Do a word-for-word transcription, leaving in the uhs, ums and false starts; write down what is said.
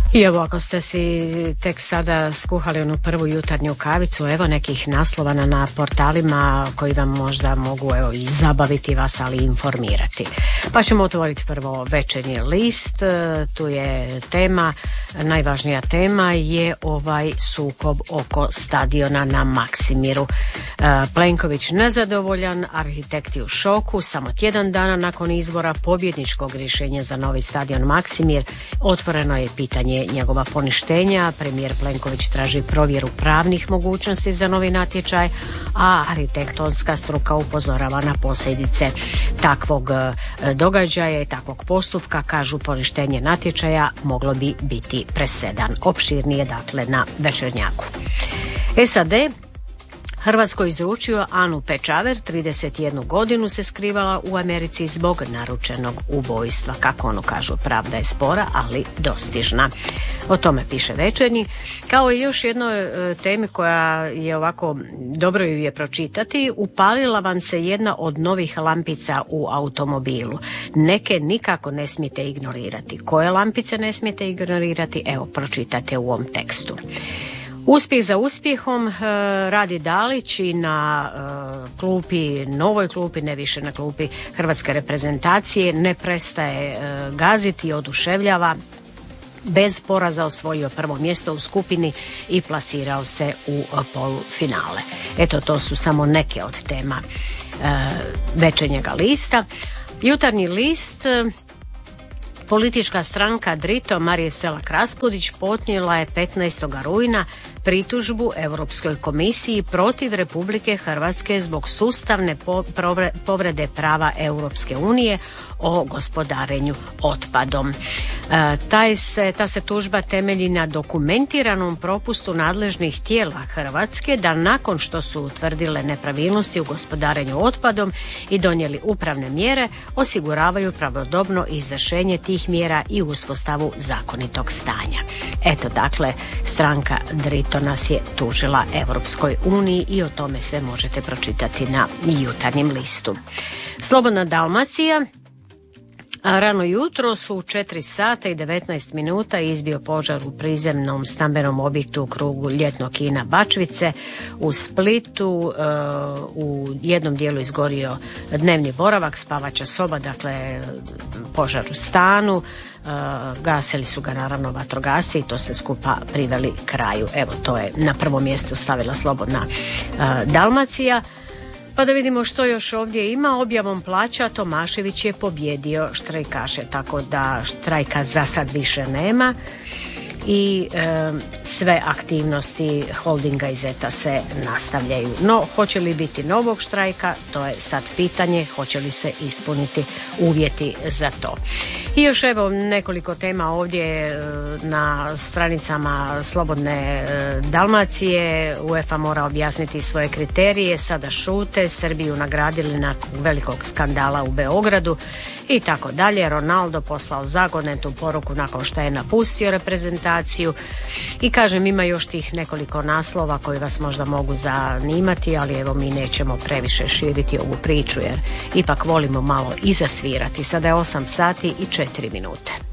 I evo, ako ste si tek sada skuhali onu prvu jutarnju kavicu, evo nekih naslovana na portalima koji vam možda mogu evo i zabaviti vas, ali i informirati. Pa ćemo otvoriti prvo Večernji list. Tu je tema, najvažnija tema je ovaj sukob oko stadiona na Maksimiru. Plenković nezadovoljan, arhitekti u šoku, samo tjedan dana nakon izbora pobjedničkog rješenja za novi stadion Maksimir otvoreno je pitanje njegova poništenja. Premijer Plenković traži provjeru pravnih mogućnosti za novi natječaj, a arhitektonska struka upozorava na posljedice takvog događaja i takvog postupka. Kažu, poništenje natječaja moglo bi biti presedan. Opširnije dakle na Večernjaku. S A D Hrvatskoj izručio Anu Pečaver, trideset jednu godinu se skrivala u Americi zbog naručenog ubojstva. Kako ono kažu, pravda je spora, ali dostižna. O tome piše Večernji. Kao i još jednoj temi koja je ovako dobro ju je pročitati, upalila vam se jedna od novih lampica u automobilu. Neke nikako ne smijete ignorirati. Koje lampice ne smijete ignorirati? Evo, pročitate u ovom tekstu. Uspjeh za uspjehom radi Dalić i na klupi, novoj klupi, ne više na klupi hrvatske reprezentacije, ne prestaje gaziti i oduševljava. Bez poraza osvojio prvo mjesto u skupini i plasirao se u polufinale. Eto, to su samo neke od tema Večernjega lista. Jutarnji list. Politička stranka Drito Marije Selak Raspudić podnijela je petnaestog rujna pritužbu Europskoj komisiji protiv Republike Hrvatske zbog sustavne povrede prava Europske unije o gospodarenju otpadom. E, taj se, ta se tužba temelji na dokumentiranom propustu nadležnih tijela Hrvatske da nakon što su utvrdile nepravilnosti u gospodarenju otpadom i donijeli upravne mjere, osiguravaju pravodobno izvršenje tih mjera i uspostavu zakonitog stanja. Eto, dakle, stranka Drito nas je tužila Europskoj uniji i o tome sve možete pročitati na Jutarnjem listu. Slobodna Dalmacija. Rano jutro su u četiri sata i devetnaest minuta izbio požar u prizemnom stambenom objektu u krugu ljetnog kina Bačvice u Splitu. U jednom dijelu izgorio dnevni boravak, spavača soba, dakle požar u stanu. Gasili su ga naravno vatrogasci i to se skupa priveli kraju. Evo, to je na prvo mjesto stavila Slobodna Dalmacija. Pa da vidimo što još ovdje ima. Objavom plaća Tomašević je pobjedio štrajkaše, tako da štrajka za sad više nema i e, sve aktivnosti holdinga i Zeta se nastavljaju. No, hoće li biti novog štrajka, to je sad pitanje, hoće li se ispuniti uvjeti za to. I još evo nekoliko tema ovdje na stranicama Slobodne Dalmacije. UEFA mora objasniti svoje kriterije, sada šute, Srbiju nagradili nakon velikog skandala u Beogradu i tako dalje. Ronaldo poslao zagonetu poruku nakon što je napustio reprezentaciju i kažem, ima još tih nekoliko naslova koji vas možda mogu zanimati, ali evo mi nećemo previše širiti ovu priču jer ipak volimo malo i zasvirati. Sada je osam sati i četiri minute.